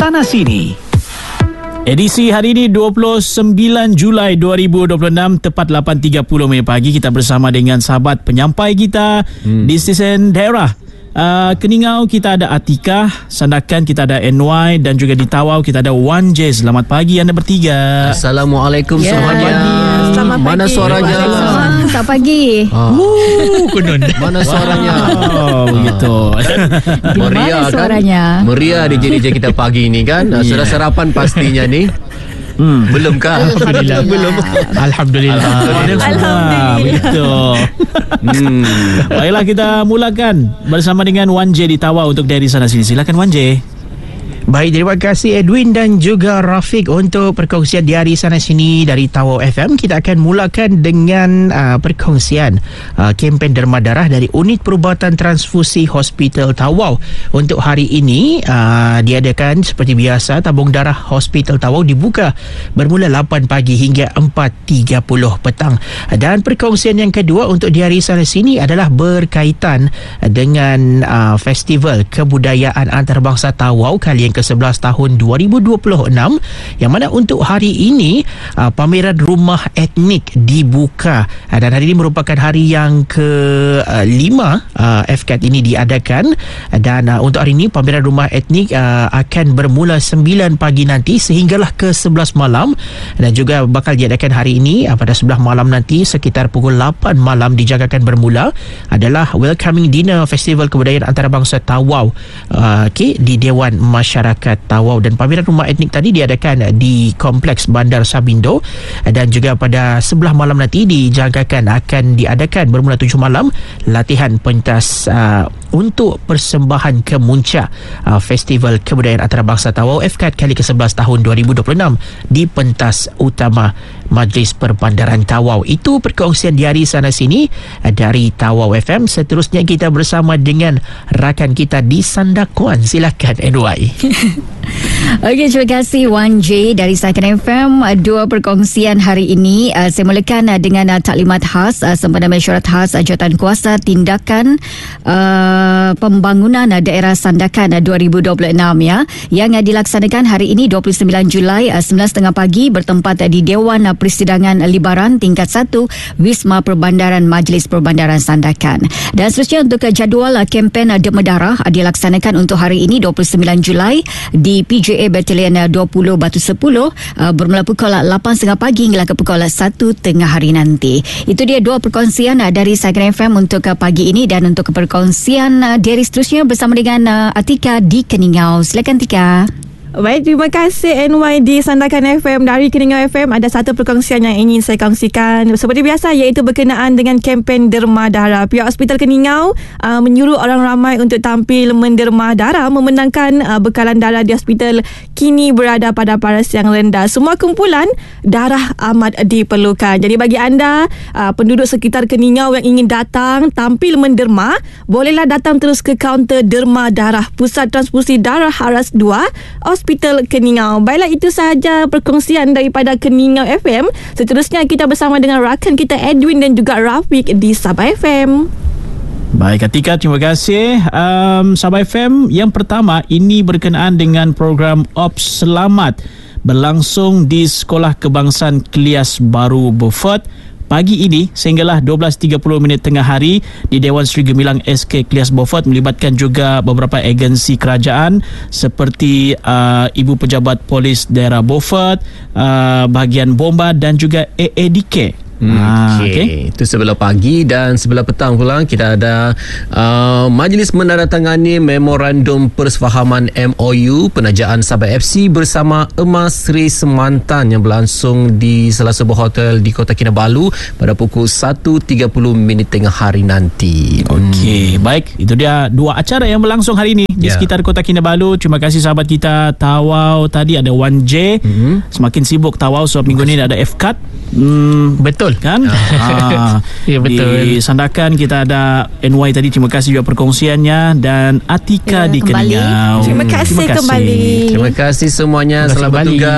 Sana Sini. Edisi hari ini 29 Julai 2026 tepat 8.30 pagi kita bersama dengan sahabat penyampai kita di stesen daerah. Keningau kita ada Atika, Sandakan kita ada NY dan juga di Tawau kita ada 1J. Selamat pagi anda bertiga. Assalamualaikum semuanya. Selamat pagi. Mana suaranya? Selamat pagi. Kunun. Mana suaranya? Begitu. Meriah kan? Suaranya? Meriah DJ kita pagi ini kan? Sudah sarapan pastinya nih. Belum kah? Alhamdulillah. Belum. Alhamdulillah. Begitu. Baiklah kita mulakan bersama dengan 1J di Tawau untuk dari Sana Sini. Silakan 1J. Baik, terima kasih Edwin dan juga Rafiq untuk perkongsian di hari Sana Sini dari Tawau FM. Kita akan mulakan dengan perkongsian kempen derma darah dari Unit Perubatan Transfusi Hospital Tawau. Untuk hari ini diadakan seperti biasa, tabung darah Hospital Tawau dibuka bermula 8 pagi hingga 4.30 petang. Dan perkongsian yang kedua untuk di hari Sana Sini adalah berkaitan dengan Festival Kebudayaan Antarabangsa Tawau kali yang ke-11 tahun 2026, yang mana untuk hari ini pameran rumah etnik dibuka dan hari ini merupakan hari yang ke-5 FCAT ini diadakan. Dan untuk hari ini pameran rumah etnik akan bermula 9 pagi nanti sehinggalah ke 11 malam dan juga bakal diadakan hari ini pada 11 malam nanti sekitar pukul 8 malam dijangkakan bermula adalah Welcoming Dinner Festival Kebudayaan Antarabangsa Tawau di Dewan Masyarakat Tawau. Dan pameran rumah etnik tadi diadakan di Kompleks Bandar Sabindo dan juga pada sebelah malam nanti dijangkakan akan diadakan bermula 7 malam latihan pentas untuk persembahan kemuncak Festival Kebudayaan Antarabangsa Tawau FCAT kali ke-11 tahun 2026 di pentas utama Majlis Perbandaran Tawau. Itu perkongsian di hari Sana Sini dari Tawau FM. Seterusnya kita bersama dengan rakan kita di Sandakan. Silakan NY. Okey, terima kasih 1J dari Sandakan FM. Dua perkongsian hari ini. Saya mulakan dengan taklimat khas Sempena Mesyuarat Khas Jawatan Kuasa Tindakan Pembangunan Daerah Sandakan 2026 ya, yang dilaksanakan hari ini 29 Julai 9.30 pagi bertempat di Dewan Persidangan Libaran tingkat 1 Wisma Perbandaran Majlis Perbandaran Sandakan. Dan seterusnya untuk jadual kempen derma darah dilaksanakan untuk hari ini 29 Julai di PJA Batalion 20 Batu 10 bermula pukul 8.30 pagi hingga ke pukul 1 tengah hari nanti. Itu dia dua perkongsian dari Sandakan FM untuk pagi ini. Dan untuk perkongsian dari seterusnya bersama dengan Atika di Keningau. Silakan Tika. Baik, terima kasih NY di Sandakan FM. Dari Keningau FM ada satu perkongsian yang ingin saya kongsikan seperti biasa, iaitu berkenaan dengan kempen derma darah. Pihak Hospital Keningau menyuruh orang ramai untuk tampil menderma darah memenangkan bekalan darah di hospital kini berada pada paras yang rendah. Semua kumpulan darah amat diperlukan. Jadi bagi anda penduduk sekitar Keningau yang ingin datang tampil menderma, bolehlah datang terus ke kaunter derma darah Pusat Transfusi Darah Haras 2 Hospital Keningau. Baiklah, itu sahaja perkongsian daripada Keningau FM. Seterusnya kita bersama dengan rakan kita Edwin dan juga Rafiq di Sabah FM. Baik Atika, terima kasih. Sabah FM yang pertama ini berkenaan dengan program Ops Selamat berlangsung di Sekolah Kebangsaan Klias Baru Beaufort pagi ini sehinggalah 12.30 tengah hari di Dewan Seri Gemilang SK Klias Beaufort, melibatkan juga beberapa agensi kerajaan seperti Ibu Pejabat Polis Daerah Beaufort, bahagian Bomba dan juga AADK. Okay. Itu sebelah pagi. Dan sebelah petang pula kita ada majlis menandatangani memorandum persefahaman MOU penajaan Sabah FC bersama Emas Sri Semantan yang berlangsung di salah sebuah hotel di Kota Kinabalu pada pukul 1.30 tengah hari nanti. Okey, baik, itu dia dua acara yang berlangsung hari ini di sekitar Kota Kinabalu. Terima kasih sahabat kita Tawau. Tadi ada 1J. Semakin sibuk Tawau sebab minggu ni ada FCAT. Betul kan? Ya, betul. Di Sandakan kita ada NY tadi. Terima kasih juga perkongsiannya. Dan Atika di Keningau. Terima kasih kembali. Terima kasih semuanya. Selamat bertugas.